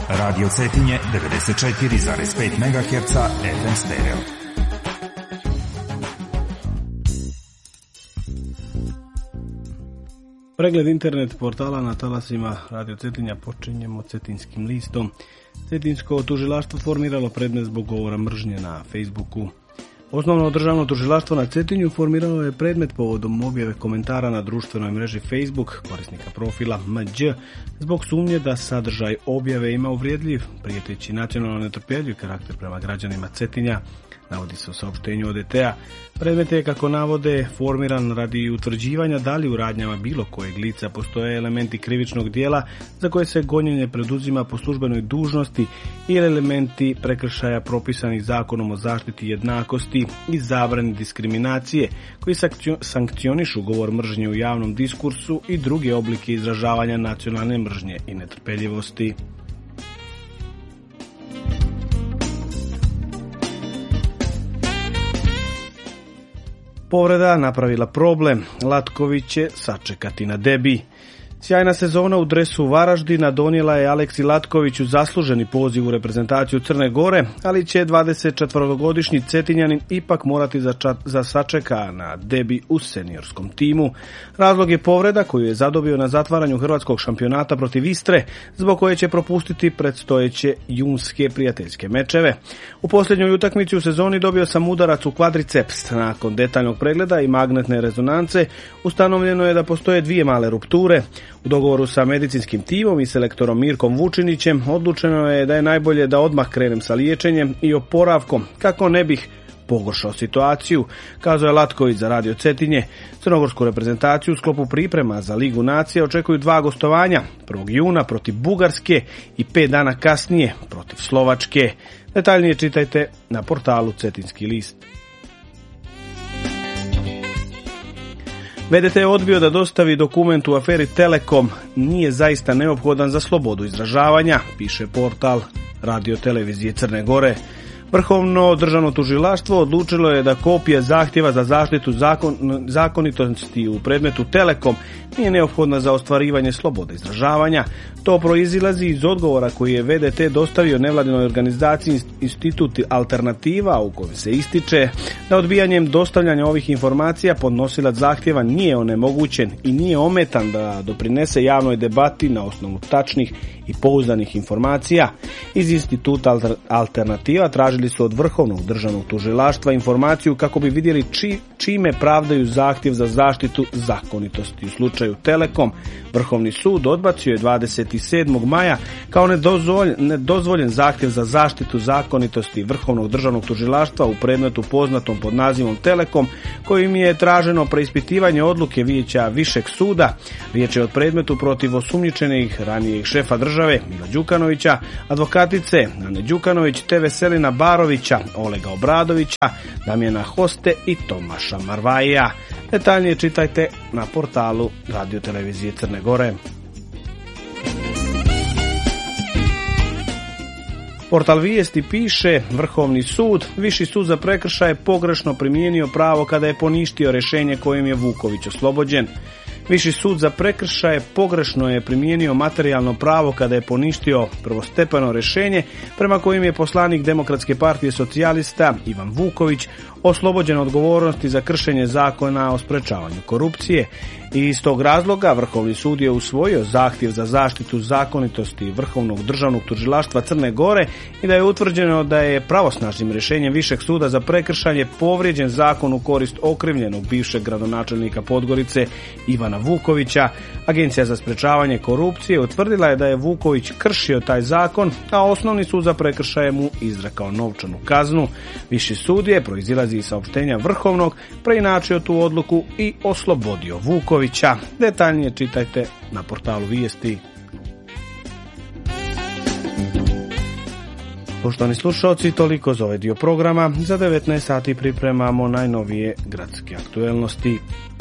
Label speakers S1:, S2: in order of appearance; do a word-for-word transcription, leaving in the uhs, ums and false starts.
S1: Radio Cetinje devedeset četiri zarez pet megaherca F M stereo.
S2: Pregled internet portala na talasima Radio Cetinja počinjemo Cetinskim listom. Cetinsko tužilaštvo formiralo predmet zbog govora mržnje na Facebooku. Osnovno državno tužilaštvo na Cetinju formiralo je predmet povodom objave komentara na društvenoj mreži Facebook korisnika profila M Đ zbog sumnje da sadržaj objave ima uvrijedljiv, prijeteći nacionalno netrpeljiv karakter prema građanima Cetinja. Navodi se u saopštenju O D T-a. Predmet je, kako navode, formiran radi utvrđivanja da li u radnjama bilo kojeg lica postoje elementi krivičnog dijela za koje se gonjenje preduzima po službenoj dužnosti ili elementi prekršaja propisanih Zakonom o zaštiti jednakosti i zabrani diskriminacije koji sankcionišu govor mržnje u javnom diskursu i druge oblike izražavanja nacionalne mržnje i netrpeljivosti. Povreda napravila problem, Latković će sačekati na debi. Sjajna sezona u dresu Varaždina donijela je Aleksi Latkoviću zasluženi poziv u reprezentaciju Crne Gore, ali će dvadesetčetvorogodišnji Cetinjanin ipak morati za sačeka na debi u seniorskom timu. Razlog je povreda koju je zadobio na zatvaranju hrvatskog šampionata protiv Istre, zbog koje će propustiti predstojeće junske prijateljske mečeve. U posljednjoj utakmici u sezoni dobio sam udarac u kvadriceps. Nakon detaljnog pregleda i magnetne rezonance ustanovljeno je da postoje dvije male rupture. U dogovoru sa medicinskim timom i selektorom Mirkom Vučinićem odlučeno je da je najbolje da odmah krenem sa liječenjem i oporavkom kako ne bih pogoršao situaciju, kazao je Latković za Radio Cetinje. Crnogorsku reprezentaciju u sklopu priprema za Ligu nacija očekuju dva gostovanja, prvog juna protiv Bugarske i pet dana kasnije protiv Slovačke. Detaljnije čitajte na portalu Cetinski list. V D T je odbio da dostavi dokument u aferi Telekom, nije zaista neophodan za slobodu izražavanja, piše portal Radio Televizije Crne Gore. Vrhovno državno tužilaštvo odlučilo je da kopija zahtjeva za zaštitu zakon, zakonitosti u predmetu Telekom nije neophodna za ostvarivanje slobode izražavanja. To proizilazi iz odgovora koji je V D T dostavio nevladinoj organizaciji Institut Alternativa, u kojem se ističe da odbijanjem dostavljanja ovih informacija podnosilac zahtjeva nije onemogućen i nije ometan da doprinese javnoj debati na osnovu tačnih i pouzdanih informacija. Iz Instituta Alternativa tražili su od Vrhovnog državnog tužilaštva informaciju kako bi vidjeli či, čime pravdaju zahtjev za zaštitu zakonitosti. U slučaju Telekom, Vrhovni sud odbacio je dvadeset sedmog maja kao nedozvoljen, nedozvoljen zahtjev za zaštitu zakonitosti Vrhovnog državnog tužilaštva u predmetu poznatom pod nazivom Telekom, kojim je traženo preispitivanje odluke Vijeća Višeg suda. Riječ je o predmetu protiv osumnjičenih ranijeg šefa države Mila Đukanovića, advokatice Ane Đukanović te Veselina Barovića, Olega Obradovića, Damjana Hoste i Tomaša Marvaja. Detaljnije čitajte na portalu Radio Televizije Crne Gore. Portal Vijesti piše: Vrhovni sud, Viši sud za prekršaje pogrešno primijenio pravo kada je poništio rješenje kojim je Vuković oslobođen. Viši sud za prekršaje pogrešno je primijenio materijalno pravo kada je poništio prvostepeno rješenje prema kojim je poslanik Demokratske partije socijalista Ivan Vuković oslobođen odgovornosti za kršenje zakona o sprečavanju korupcije. I iz tog razloga Vrhovni sud je usvojio zahtjev za zaštitu zakonitosti Vrhovnog državnog tužilaštva Crne Gore i da je utvrđeno da je pravosnažnim rješenjem Višeg suda za prekršaje povrijeđen zakon u korist okrivljenog bivšeg gradonačelnika Podgorice Ivana Vukovića. Agencija za sprečavanje korupcije utvrdila je da je Vuković kršio taj zakon, a Osnovni sud za prekršaje mu izrekao novčanu kaznu. Viši sud je, proizilazi iz saopštenja Vrhovnog, preinačio tu odluku i oslobodio Vukovića. Detaljnije čitajte na portalu Vijesti. Poštovani slušalci, toliko za ovaj dio programa. Za devetnaest sati pripremamo najnovije gradske aktuelnosti.